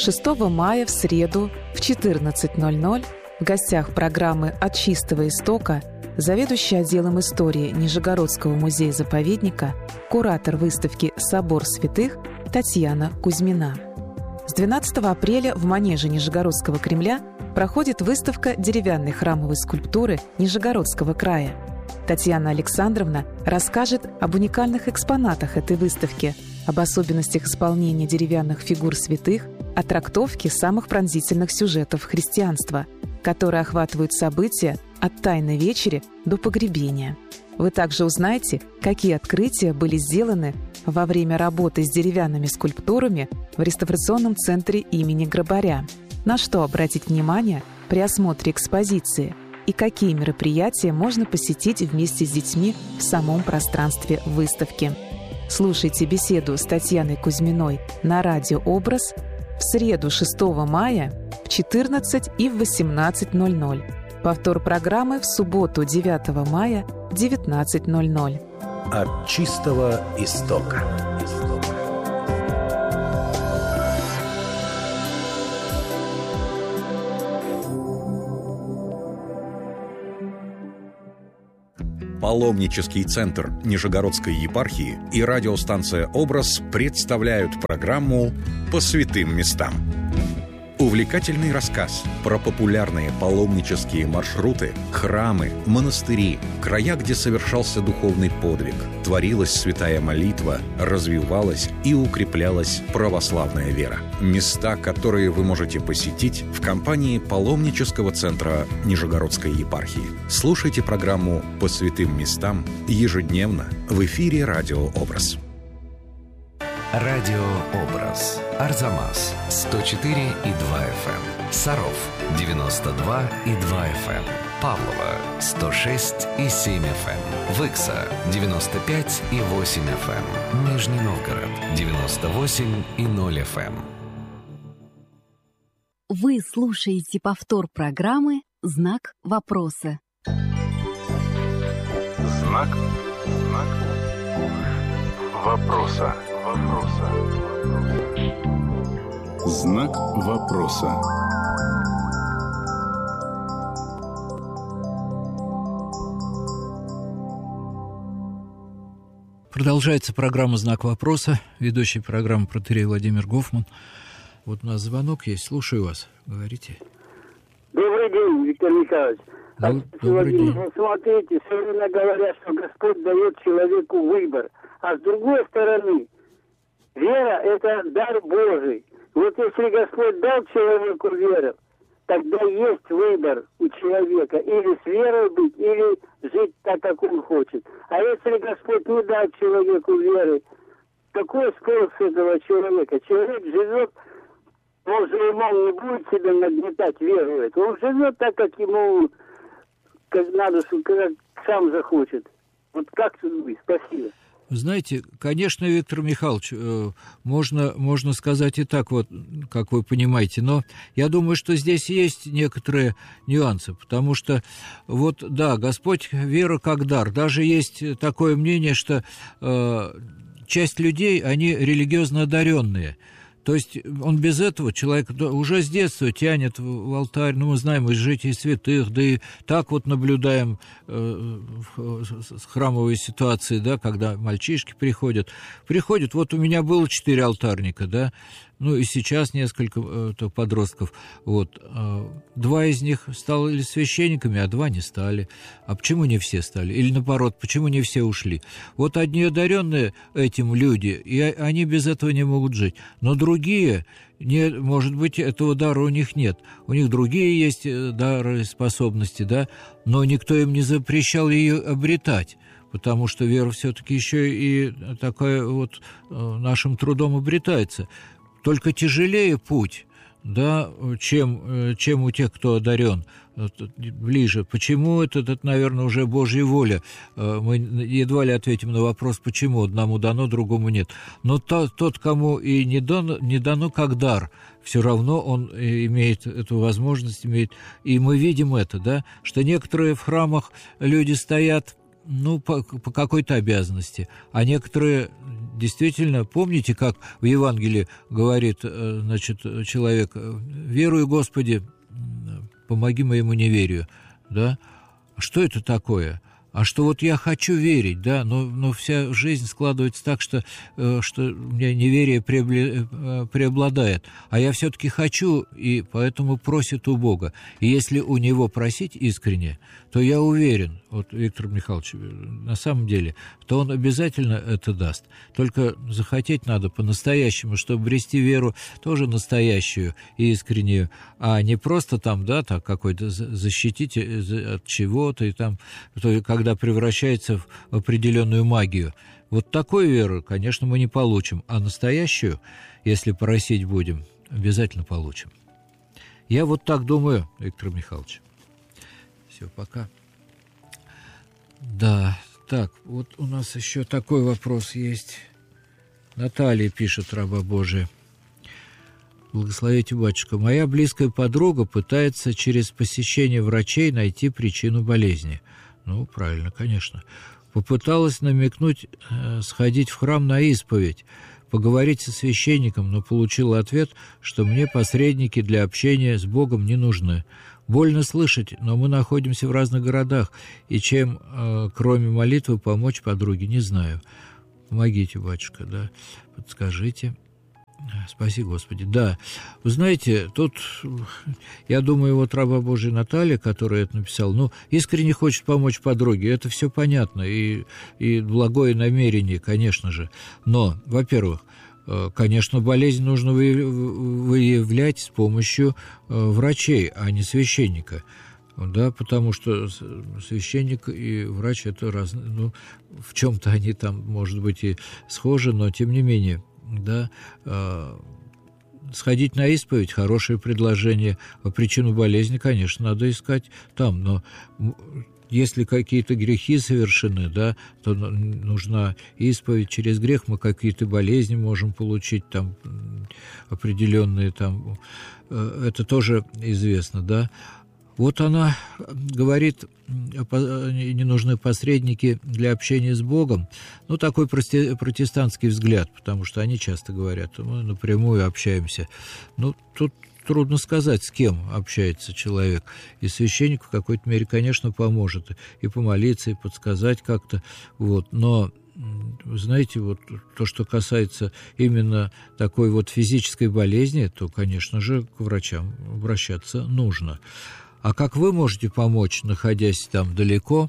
6 мая в среду в 14:00 в гостях программы «От чистого истока» заведующий отделом истории Нижегородского музея-заповедника, куратор выставки «Собор святых» Татьяна Кузьмина. С 12 апреля в манеже Нижегородского Кремля проходит выставка деревянной храмовой скульптуры Нижегородского края. Татьяна Александровна расскажет об уникальных экспонатах этой выставки, об особенностях исполнения деревянных фигур святых, о трактовке самых пронзительных сюжетов христианства, которые охватывают события от Тайной вечери до погребения. Вы также узнаете, какие открытия были сделаны во время работы с деревянными скульптурами в реставрационном центре имени Грабаря, на что обратить внимание при осмотре экспозиции и какие мероприятия можно посетить вместе с детьми в самом пространстве выставки. Слушайте беседу с Татьяной Кузьминой на радио «Образ» в среду 6 мая в 14 и в 18:00. Повтор программы в субботу 9 мая в 19:00. От чистого истока. Паломнический центр Нижегородской епархии и радиостанция «Образ» представляют программу «По святым местам». Увлекательный рассказ про популярные паломнические маршруты, храмы, монастыри, края, где совершался духовный подвиг, творилась святая молитва, развивалась и укреплялась православная вера. Места, которые вы можете посетить в компании паломнического центра Нижегородской епархии. Слушайте программу «По святым местам» ежедневно в эфире «Радио Образ». Радиообраз. Арзамас 104,2 FM. Саров 92,2 FM. Павлово 106,7 FM. Выкса 95,8 FM. Нижний Новгород 98,0 FM. Вы слушаете повтор программы «Знак вопроса». Знак вопроса. Знак вопроса. Продолжается программа «Знак вопроса». Ведущий программы протоиерей Владимир Гофман. Вот у нас звонок есть. Слушаю вас. Говорите. Добрый день, Виктор Михайлович. Добрый день. Вы смотрите, все время говорят, что Господь дает человеку выбор. А с другой стороны, вера – это дар Божий. Вот если Господь дал человеку веру, тогда есть выбор у человека. Или с верой быть, или жить так, как он хочет. А если Господь не дал человеку веры, какой спрос с этого человека? Человек живет, он же умом не будет себе нагнетать веру эту. Он живет так, как ему как надо, как сам захочет. Вот как тут быть? Спасибо. Знаете, конечно, Виктор Михайлович, можно сказать и так, вот, как вы понимаете, но я думаю, что здесь есть некоторые нюансы, потому что, вот, да, Господь вера как дар. Даже есть такое мнение, что часть людей, они религиозно одаренные. То есть он без этого, человек уже с детства тянет в алтарь, ну, мы знаем из житий святых, да и так вот наблюдаем храмовые ситуации, да, когда мальчишки приходят, вот у меня было 4 алтарника, да, ну и сейчас несколько подростков, вот, 2 из них стали священниками, а 2 не стали. А почему не все стали? Или наоборот, почему не все ушли? Вот одни одаренные этим люди, и они без этого не могут жить, но другие, может быть, этого дара у них нет. У них другие есть дары, способности, да, но никто им не запрещал ее обретать, потому что вера все-таки еще и такая вот нашим трудом обретается. Только тяжелее путь, да, чем у тех, кто одарен, ближе. Почему это, наверное, уже Божья воля. Мы едва ли ответим на вопрос, почему одному дано, другому нет. Но тот, кому и не дано как дар, все равно он имеет эту возможность, имеет. И мы видим это, да, что некоторые в храмах люди стоят по какой-то обязанности. А некоторые действительно, помните, как в Евангелии говорит, человек: «Верую, Господи, помоги моему неверию». Да? Что это такое? А что вот я хочу верить, да, но вся жизнь складывается так, что у меня неверие преобладает, а я все-таки хочу, и поэтому просит у Бога. И если у Него просить искренне, то я уверен, вот Виктор Михайлович, на самом деле, то Он обязательно это даст. Только захотеть надо по-настоящему, чтобы обрести веру тоже настоящую и искреннюю, а не просто там, да, так какой-то защитить от чего-то, и там, когда превращается в определенную магию. Вот такую веру, конечно, мы не получим, а настоящую, если просить будем, обязательно получим. Я вот так думаю, Виктор Михайлович. Все, пока. Да, так, вот у нас еще такой вопрос есть. Наталья пишет, раба Божия. Благословите, батюшка. Моя близкая подруга пытается через посещение врачей найти причину болезни. Ну, правильно, конечно. Попыталась намекнуть сходить в храм на исповедь, поговорить со священником, но получила ответ, что мне посредники для общения с Богом не нужны. Больно слышать, но мы находимся в разных городах, и чем, кроме молитвы, помочь подруге, не знаю. Помогите, батюшка, да, подскажите. Спаси Господи. Да, вы знаете, тут, я думаю, вот раба Божия Наталья, которая это написала, искренне хочет помочь подруге, это все понятно, и благое намерение, конечно же. Но, во-первых, конечно, болезнь нужно выявлять с помощью врачей, а не священника. Да, потому что священник и врач – это разные. В чем-то они там, может быть, и схожи, но тем не менее. Да, сходить на исповедь – хорошее предложение. А причину болезни, конечно, надо искать там. Но если какие-то грехи совершены, да, то нужна исповедь. Через грех мы какие-то болезни можем получить, там, определенные. Там, это тоже известно, да. Вот она говорит, не нужны посредники для общения с Богом. Такой протестантский взгляд, потому что они часто говорят, мы напрямую общаемся. Тут трудно сказать, с кем общается человек. И священник в какой-то мере, конечно, поможет и помолиться, и подсказать как-то. Вот. Но, вы знаете, вот то, что касается именно такой вот физической болезни, то, конечно же, к врачам обращаться нужно. А как вы можете помочь, находясь там далеко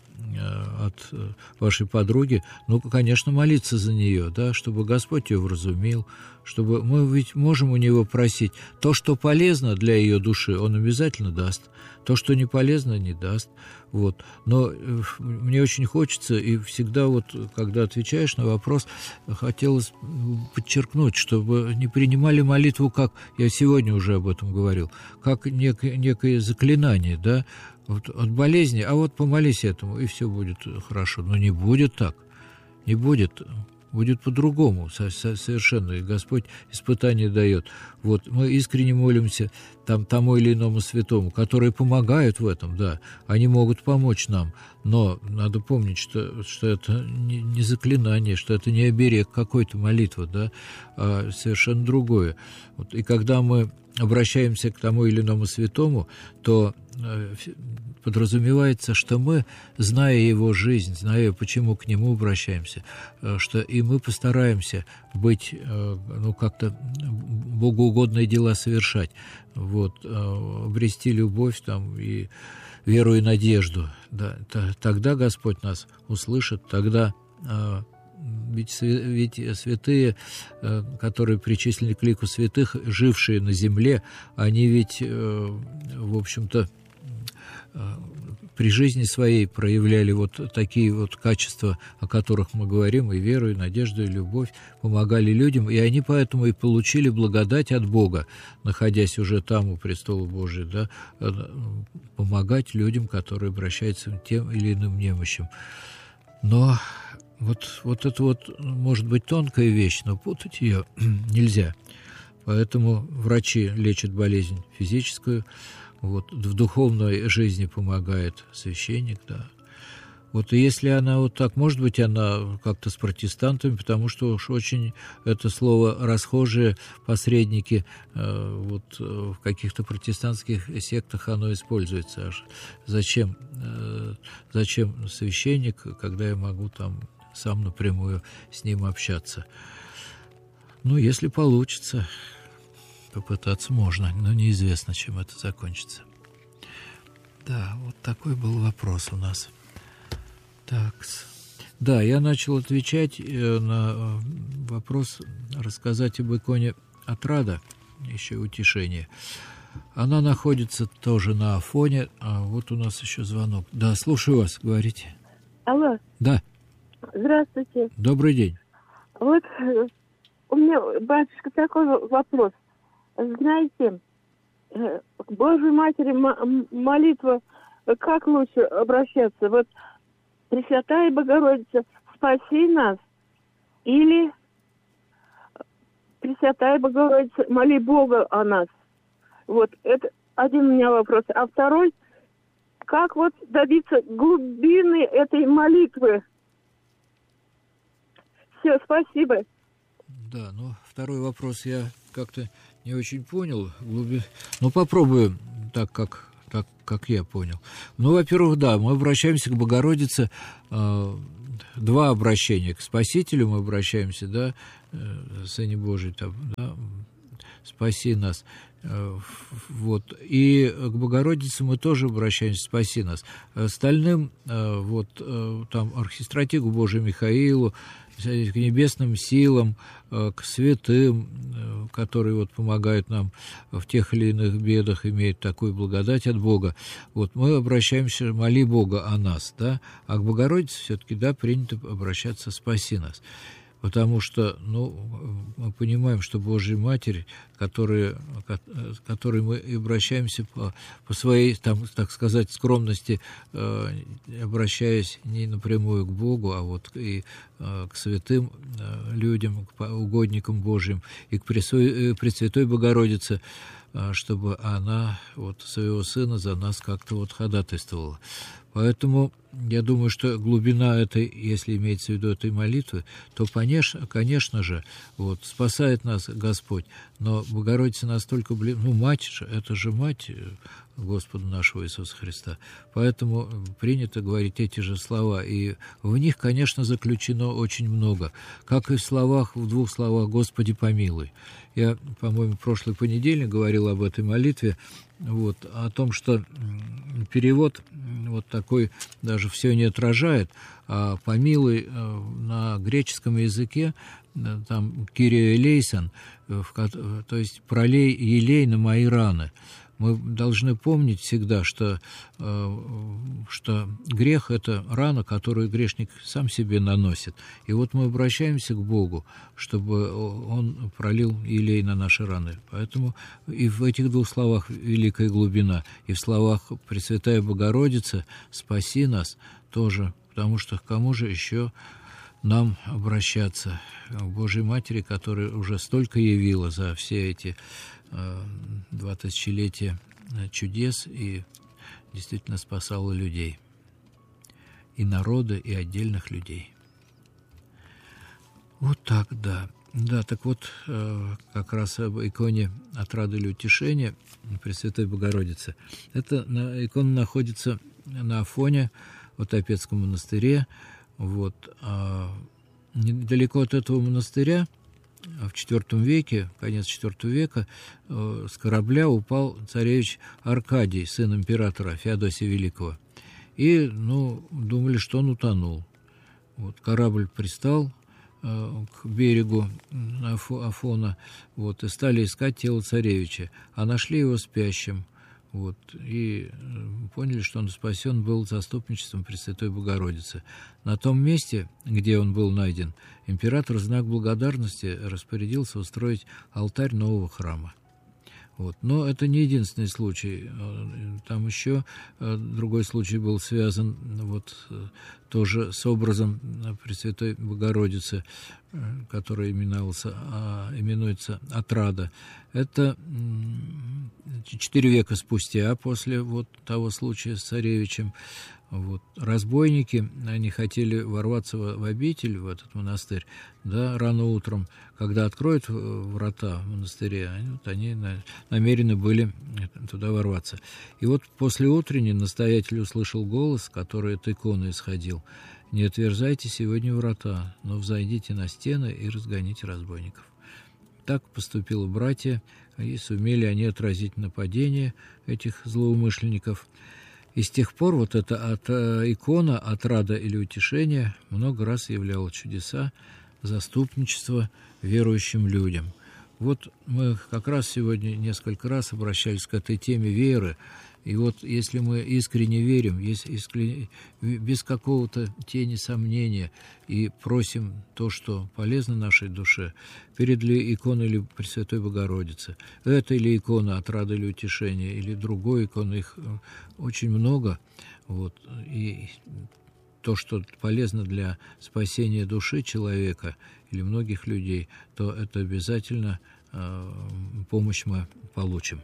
от вашей подруги? Конечно, молиться за нее, да, чтобы Господь ее вразумил, чтобы мы ведь можем у Него просить. То, что полезно для ее души, Он обязательно даст. То, что не полезно, не даст. Вот. Но мне очень хочется, и всегда вот, когда отвечаешь на вопрос, хотелось подчеркнуть, чтобы не принимали молитву, как я сегодня уже об этом говорил, как некое заклинание, да, вот от болезни, а вот помолись этому, и все будет хорошо. Но не будет так, не будет. Будет по-другому совершенно, и Господь испытания дает. Вот мы искренне молимся тому или иному святому, которые помогают в этом, да, они могут помочь нам, но надо помнить, что это не заклинание, что это не оберег какой-то молитвы, да, а совершенно другое. Вот, и когда мы обращаемся к тому или иному святому, то подразумевается, что мы, зная его жизнь, зная, почему к нему обращаемся, что и мы постараемся быть, как-то богоугодные дела совершать, вот, обрести любовь там и веру и надежду. Да, тогда Господь нас услышит, тогда... Ведь святые, которые причислены к лику святых, жившие на земле, они ведь, в общем-то, при жизни своей проявляли вот такие вот качества, о которых мы говорим, и веру, и надежду, и любовь, помогали людям, и они поэтому и получили благодать от Бога, находясь уже там, у престола Божия, да, помогать людям, которые обращаются к тем или иным немощам. Но вот это вот может быть тонкая вещь, но путать ее нельзя. Поэтому врачи лечат болезнь физическую, вот, в духовной жизни помогает священник, да. Вот и если она вот так, может быть, она как-то с протестантами, потому что уж очень это слово расхожее, посредники, вот в каких-то протестантских сектах оно используется. Аж зачем священник, когда я могу там сам напрямую с ним общаться? Ну, если получится, попытаться можно, но неизвестно, чем это закончится. Да, вот такой был вопрос у нас. Так, да, я начал отвечать на вопрос, рассказать об иконе Отрада, еще утешение. Она находится тоже на Афоне, а вот у нас еще звонок. Да, слушаю вас, говорите. Алло. Да. Здравствуйте. Добрый день. Вот у меня, батюшка, такой вопрос. Знаете, к Божьей Матери молитва, как лучше обращаться? Вот Пресвятая Богородица, спаси нас, или Пресвятая Богородица, моли Бога о нас. Вот это один у меня вопрос. А второй, как вот добиться глубины этой молитвы? Все, спасибо. Да, ну второй вопрос я как-то не очень понял. Ну попробую так, как я понял. Ну, во-первых, да, мы обращаемся к Богородице, два обращения. К Спасителю мы обращаемся, да, Сыне Божий, там, да, спаси нас. Вот. И к Богородице мы тоже обращаемся, спаси нас. Остальным, вот, там, архистратигу Божию Михаилу, к небесным силам, к святым, которые вот помогают нам в тех или иных бедах, имеют такую благодать от Бога. Вот мы обращаемся, моли Бога о нас, да, а к Богородице все-таки, да, принято обращаться «спаси нас». Потому что, ну, мы понимаем, что Божья Матерь, к которой мы и обращаемся по своей, там, так сказать, скромности, обращаясь не напрямую к Богу, а вот и к святым людям, к угодникам Божьим, и к Пресвятой Богородице, чтобы она вот своего Сына за нас как-то вот ходатайствовала. Поэтому я думаю, что глубина этой, если имеется в виду этой молитвы, то, конечно же, вот, спасает нас Господь. Но Богородица настолько мать же, это же мать Господа нашего Иисуса Христа. Поэтому принято говорить эти же слова. И в них, конечно, заключено очень много. Как и в двух словах «Господи, помилуй». Я, по-моему, в прошлый понедельник говорил об этой молитве, вот, о том, что перевод вот такой даже все не отражает, а «помилуй» на греческом языке, там «кирио элейсон», то есть «пролей елей на мои раны». Мы должны помнить всегда, что грех – это рана, которую грешник сам себе наносит. И вот мы обращаемся к Богу, чтобы Он пролил елей на наши раны. Поэтому и в этих двух словах великая глубина, и в словах «Пресвятая Богородица, спаси нас» тоже, потому что к кому же еще нам обращаться? К Божьей Матери, которая уже столько явила за все эти 2 тысячелетия чудес и действительно спасала людей, и народы, и отдельных людей. Вот так, да. Да, так вот, как раз об иконе Отрады или Утешения Пресвятой Богородицы. Эта икона находится на Афоне, в Отопецком монастыре. Вот. Недалеко от этого монастыря в IV веке, конец IV века, с корабля упал царевич Аркадий, сын императора Феодосия Великого. И, думали, что он утонул. Вот, корабль пристал к берегу Афона, вот, и стали искать тело царевича, а нашли его спящим. Вот, и поняли, что он спасен был заступничеством Пресвятой Богородицы. На том месте, где он был найден, император в знак благодарности распорядился устроить алтарь нового храма. Вот. Но это не единственный случай. Там еще другой случай был связан вот тоже с образом Пресвятой Богородицы, который именуется Отрада. Это 4 века спустя, после вот того случая с царевичем, Вот. Разбойники, они хотели ворваться в обитель, в этот монастырь, да, рано утром, когда откроют врата в монастыре, они намерены были туда ворваться. И вот после утренней настоятель услышал голос, который от иконы исходил: «Не отверзайте сегодня врата, но взойдите на стены и разгоните разбойников». Так поступило братья, и сумели они отразить нападение этих злоумышленников. И с тех пор вот эта икона отрада или утешения много раз являла чудеса, заступничество верующим людям. Вот мы как раз сегодня несколько раз обращались к этой теме веры. И вот если мы искренне верим, без какого-то тени сомнения, и просим то, что полезно нашей душе, перед ли иконой или Пресвятой Богородицы, это или икона отрада или утешения, или другой иконы, их очень много, вот, и то, что полезно для спасения души человека или многих людей, то это обязательно помощь мы получим.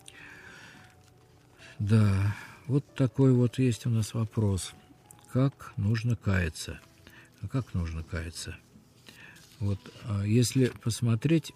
Да, вот такой вот есть у нас вопрос. Как нужно каяться? Как нужно каяться? Вот, если посмотреть,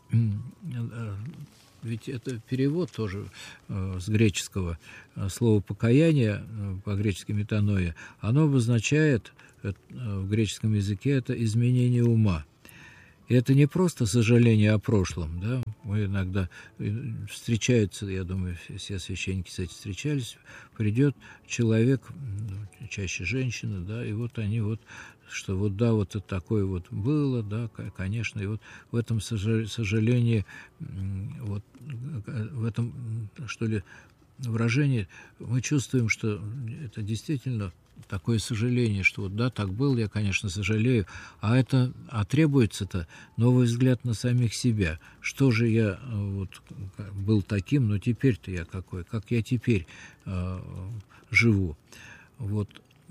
ведь это перевод тоже с греческого слова «покаяние», по-гречески «метаноия», оно обозначает в греческом языке это изменение ума. И это не просто сожаление о прошлом, да, мы иногда встречаются, я думаю, все священники с этим встречались, придет человек, чаще женщина, да, и вот они вот, что вот да, вот это такое вот было, да, конечно, и вот в этом сожалении, вот в этом, что ли, выражении мы чувствуем, что это действительно такое сожаление, что вот да, так было, я, конечно, сожалею, а требуется-то новый взгляд на самих себя. Что же я вот был таким, но теперь-то я какой, как я теперь живу. Вот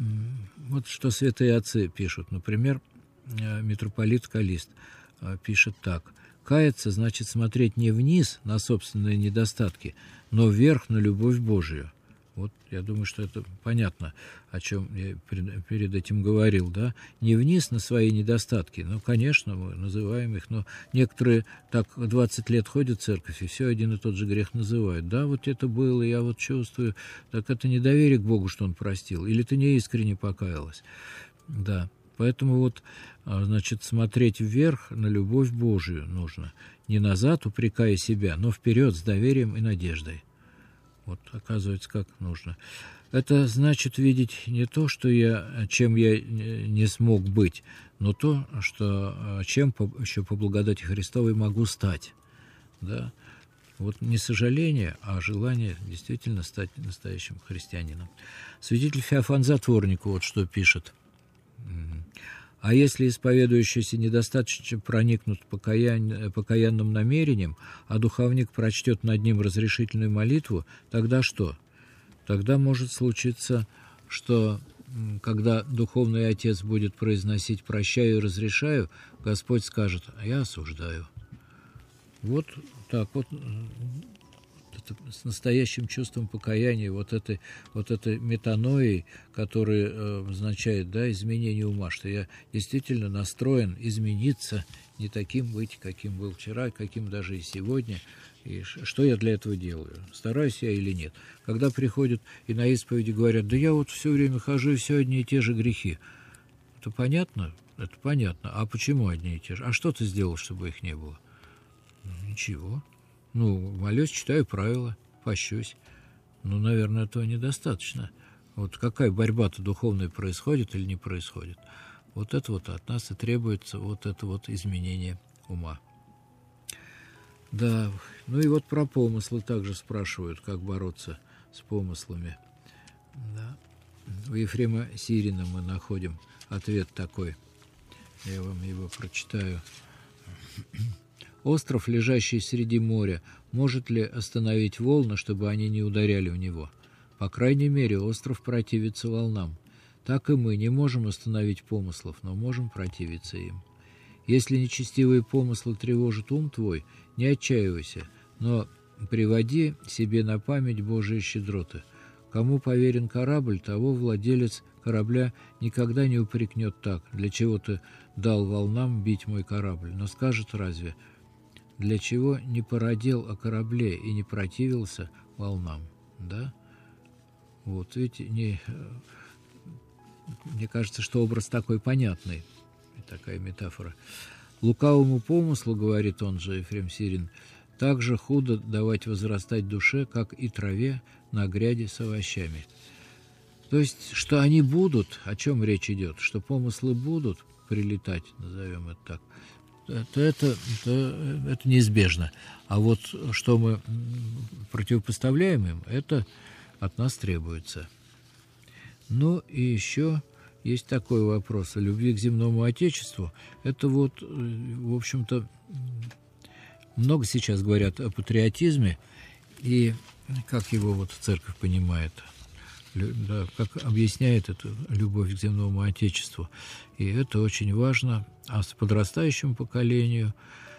что святые отцы пишут. Например, митрополит Каллист пишет так: «Каяться значит смотреть не вниз на собственные недостатки, но вверх на любовь Божию». Вот я думаю, что это понятно, о чем я перед этим говорил, да? Не вниз на свои недостатки, ну, конечно, мы называем их, но некоторые так 20 лет ходят в церковь, и все один и тот же грех называют. Да, вот это было, я вот чувствую, так это недоверие к Богу, что Он простил, или ты не искренне покаялась. Да, поэтому вот, значит, смотреть вверх на любовь Божию нужно, не назад упрекая себя, но вперед с доверием и надеждой. Вот, оказывается, как нужно. Это значит видеть не то, чем я не смог быть, но то, чем еще по благодати Христовой могу стать. Да? Вот не сожаление, а желание действительно стать настоящим христианином. Святитель Феофан Затворник вот что пишет. «А если исповедующиеся недостаточно проникнут покаянным намерением, а духовник прочтет над ним разрешительную молитву, тогда что? Тогда может случиться, что когда духовный отец будет произносить «прощаю и разрешаю», Господь скажет «а я осуждаю». Вот так вот. С настоящим чувством покаяния, вот этой метаноией, которая означает, да, изменение ума, что я действительно настроен измениться, не таким быть, каким был вчера, каким даже и сегодня. И что я для этого делаю? Стараюсь я или нет? Когда приходят и на исповеди говорят, да я вот все время хожу, и все одни и те же грехи. Это понятно? Это понятно. А почему одни и те же? А что ты сделал, чтобы их не было? Ничего. Молюсь, читаю правила, пощусь. Наверное, этого недостаточно. Вот какая борьба-то духовная происходит или не происходит? Вот это вот от нас и требуется вот это вот изменение ума. Да, и вот про помыслы также спрашивают, как бороться с помыслами. Да. У Ефрема Сирина мы находим ответ такой. Я вам его прочитаю. Остров, лежащий среди моря, может ли остановить волны, чтобы они не ударяли в него? По крайней мере, остров противится волнам. Так и мы не можем остановить помыслов, но можем противиться им. Если нечестивые помыслы тревожат ум твой, не отчаивайся, но приводи себе на память Божие щедроты. Кому поверен корабль, того владелец корабля никогда не упрекнет так: для чего ты дал волнам бить мой корабль, но скажет разве: для чего не породил о корабле и не противился волнам, да? Вот, видите, мне кажется, что образ такой понятный, такая метафора. Лукавому помыслу, говорит он же, Ефрем Сирин, так же худо давать возрастать душе, как и траве на гряде с овощами. То есть, что они будут, о чем речь идет, что помыслы будут прилетать, назовем это так, это неизбежно. А вот что мы противопоставляем им, это от нас требуется. Ну и еще есть такой вопрос о любви к земному Отечеству. Это вот, в общем-то, много сейчас говорят о патриотизме и как его вот церковь понимает, да, как объясняет эту любовь к земному Отечеству. И это очень важно, а с подрастающему поколению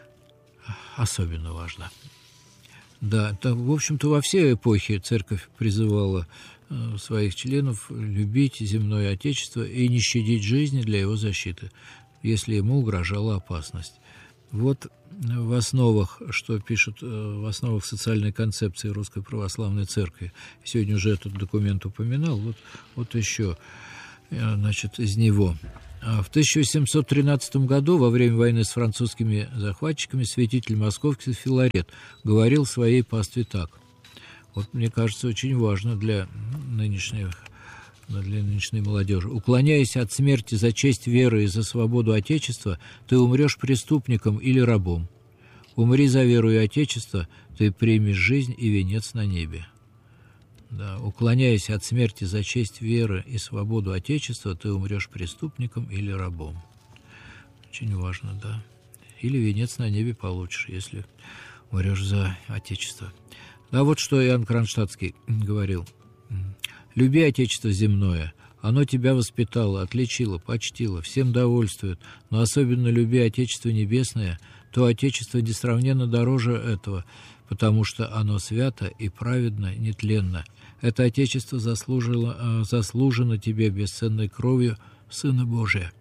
особенно важно. Да, это, в общем-то, во все эпохи церковь призывала своих членов любить земное Отечество и не щадить жизни для его защиты, если ему угрожала опасность. Вот в основах, что пишут в основах социальной концепции Русской Православной Церкви, сегодня уже этот документ упоминал, вот еще, значит, из него. В 1713 году, во время войны с французскими захватчиками, святитель московский Филарет говорил своей пастве так. Вот, мне кажется, очень важно для нынешней молодежи. «Уклоняясь от смерти за честь веры и за свободу Отечества, ты умрешь преступником или рабом. Умри за веру и Отечество, ты примешь жизнь и венец на небе». Да, уклоняясь от смерти за честь веры и свободу Отечества, ты умрешь преступником или рабом. Очень важно, да. Или венец на небе получишь, если умрешь за Отечество. Да, вот что Иоанн Кронштадтский говорил. «Люби Отечество земное, оно тебя воспитало, отличило, почтило, всем довольствует, но особенно люби Отечество небесное, то Отечество несравненно дороже этого, потому что оно свято и праведно, нетленно. Это Отечество заслужено тебе бесценной кровью Сына Божия.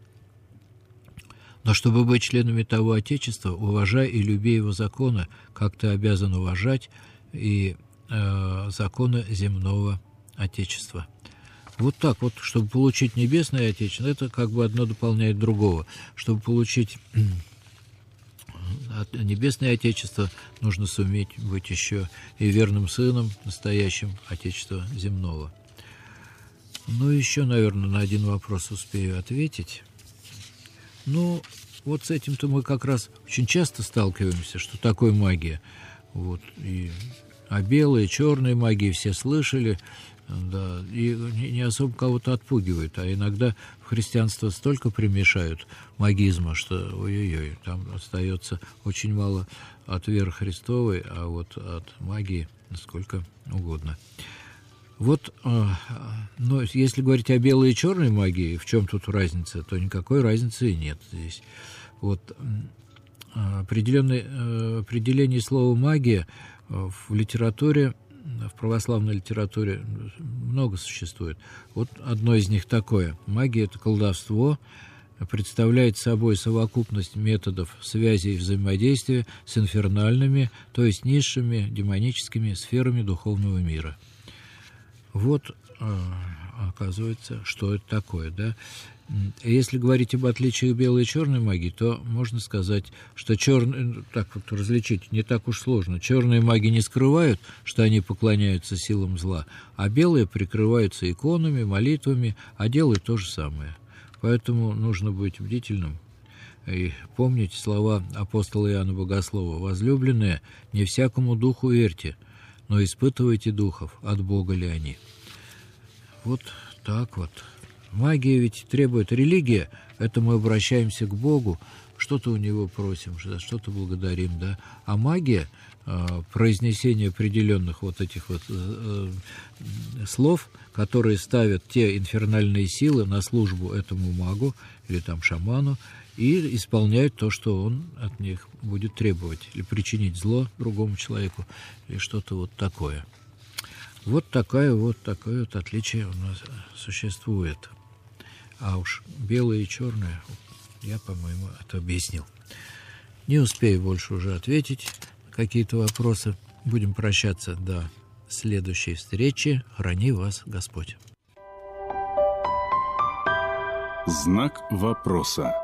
Но чтобы быть членами того Отечества, уважай и люби его законы, как ты обязан уважать и законы земного Отечества». Вот так вот, чтобы получить небесное Отечество, это как бы одно дополняет другого. Чтобы получить небесное Отечество, нужно суметь быть еще и верным сыном настоящим Отечества земного. Ну, еще, наверное, на один вопрос успею ответить. Ну, вот с этим-то мы как раз очень часто сталкиваемся, что такое магия. Вот, и о белой, черной магии все слышали, да, и не особо кого-то отпугивает, а иногда в христианство столько примешают магизма, что ой-ой-ой, там остается очень мало от веры Христовой, а вот от магии сколько угодно. Вот, но если говорить о белой и черной магии, в чем тут разница, то никакой разницы и нет здесь. Вот определение слова «магия» в литературе, в православной литературе много существует. Вот одно из них такое. Магия – это колдовство, представляет собой совокупность методов связи и взаимодействия с инфернальными, то есть низшими демоническими сферами духовного мира. Вот, оказывается, что это такое, да? Если говорить об отличиях белой и черной магии, то можно сказать, что черные, так вот различить не так уж сложно. Черные маги не скрывают, что они поклоняются силам зла, а белые прикрываются иконами, молитвами, а делают то же самое. Поэтому нужно быть бдительным и помнить слова апостола Иоанна Богослова: «Возлюбленные, не всякому духу верьте, но испытывайте духов, от Бога ли они». Вот так вот. Магия ведь требует, религия, это мы обращаемся к Богу, что-то у Него просим, что-то благодарим, да. А магия, произнесение определенных вот этих вот слов, которые ставят те инфернальные силы на службу этому магу или там шаману, и исполняют то, что он от них будет требовать, или причинить зло другому человеку, или что-то вот такое. Вот такое вот отличие у нас существует. А уж белое и черное, я, по-моему, это объяснил. Не успею больше уже ответить на какие-то вопросы. Будем прощаться до следующей встречи. Храни вас Господь. Знак вопроса.